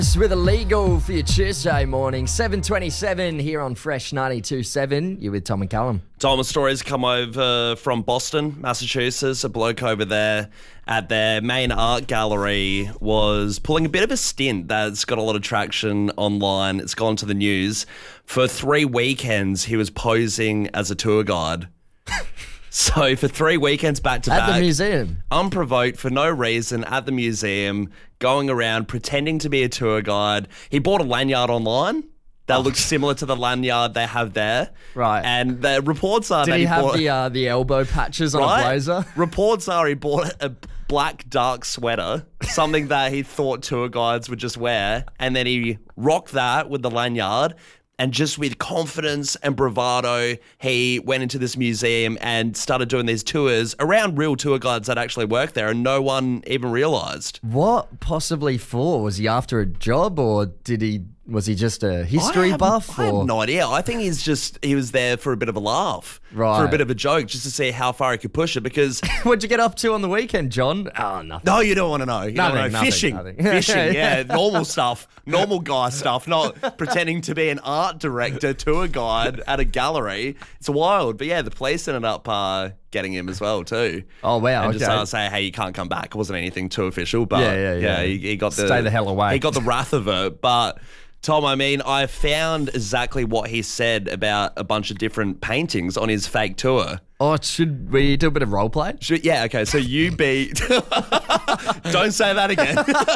With Illegal for your Tuesday morning, 7:27 here on Fresh 92.7. You're with Tom and Callum. Tom, stories come over from Boston, Massachusetts. A bloke over there at their main art gallery was pulling a bit of a stint that's got a lot of traction online. It's gone to the news. For 3 weekends, he was posing as a tour guide. So for 3 weekends back to back. At the museum? Unprovoked, for no reason, at the museum, going around pretending to be a tour guide. He bought a lanyard online that looks similar to the lanyard they have there. Right. And the reports are Did that he have bought, the elbow patches on a blazer? Reports are he bought a black dark sweater, something that he thought tour guides would just wear, and then he rocked that with the lanyard. And just with confidence and bravado, he went into this museum and started doing these tours around real tour guides that actually work there, and no one even realised. What possibly for? Was he after a job, or was he just a history buff? I have no idea. I think he was there for a bit of a laugh, right? For a bit of a joke, just to see how far he could push it. Because what'd you get up to on the weekend, John? Oh, nothing. No, you don't want to know. Nothing. Fishing, yeah, normal stuff, normal guy stuff. Not pretending to be an art director, tour guide at a gallery. It's wild, but yeah, the police ended up getting him as well too. Oh wow! And okay. just say, hey, you can't come back. It wasn't anything too official, but yeah. He got stay the hell away. He got the wrath of it, but. Tom, I mean, I found exactly what he said about a bunch of different paintings on his fake tour. Oh, should we do a bit of role play? Yeah, okay. So you be... Don't say that again.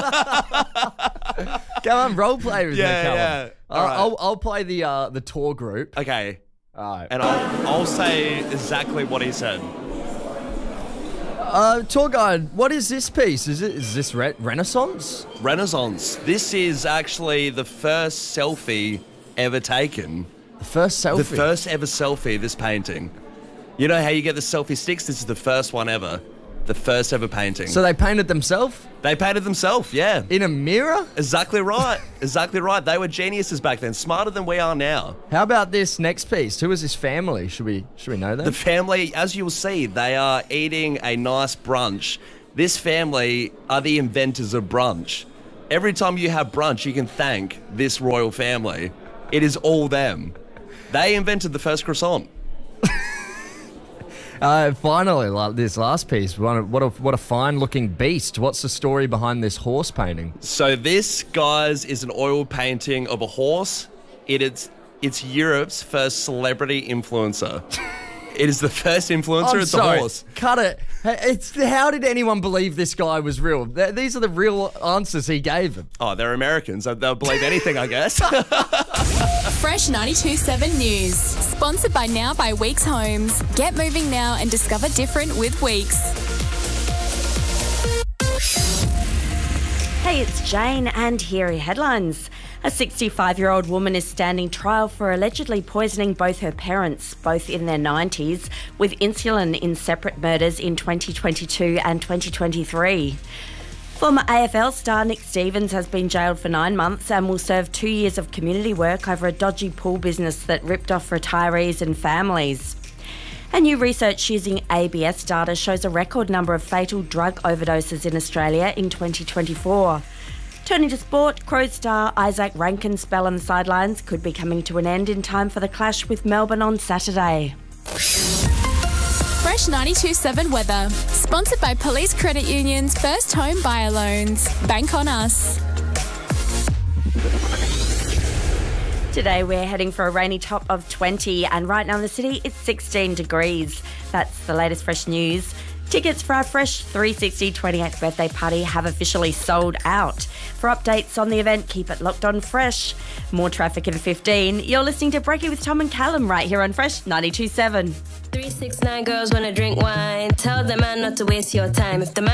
Go on, role play with me, Callum. Yeah. Right. I'll play the tour group. Okay. All right. And I'll say exactly what he said. Tour guide, what is this piece? Is this Renaissance? Renaissance. This is actually the first selfie ever taken. The first selfie? The first ever selfie, this painting. You know how you get the selfie sticks? This is the first one ever. The first ever painting. So they painted themselves? They painted themselves, yeah. In a mirror? Exactly right. Exactly right. They were geniuses back then, smarter than we are now. How about this next piece? Who is this family? Should we know that? The family, as you'll see, they are eating a nice brunch. This family are the inventors of brunch. Every time you have brunch, you can thank this royal family. It is all them. They invented the first croissant. Finally, like this last piece, what a fine-looking beast. What's the story behind this horse painting? So this, guys, is an oil painting of a horse. It's Europe's first celebrity influencer. It is the first influencer. It's a horse. Cut it. How did anyone believe this guy was real? These are the real answers he gave them. Oh, they're Americans. They'll believe anything, I guess. Fresh 92.7 News. Sponsored by Now by Weeks Homes. Get moving now and discover different with Weeks. Hey, it's Jane, and here are your headlines. A 65-year-old woman is standing trial for allegedly poisoning both her parents, both in their 90s, with insulin in separate murders in 2022 and 2023. Former AFL star Nick Stevens has been jailed for 9 months and will serve 2 years of community work over a dodgy pool business that ripped off retirees and families. And new research using ABS data shows a record number of fatal drug overdoses in Australia in 2024. Turning to sport, Crows star Isaac Rankin's spell on the sidelines could be coming to an end in time for the clash with Melbourne on Saturday. Fresh 92.7 weather. Sponsored by Police Credit Union's First Home Buyer Loans. Bank on us. Today we're heading for a rainy top of 20, and right now in the city it's 16 degrees. That's the latest Fresh news. Tickets for our Fresh 360 28th birthday party have officially sold out. For updates on the event, keep it locked on Fresh. More traffic in 15. You're listening to Breaking with Tom and Callum right here on Fresh 92.7. 369 girls wanna drink wine. Tell the man not to waste your time. If the man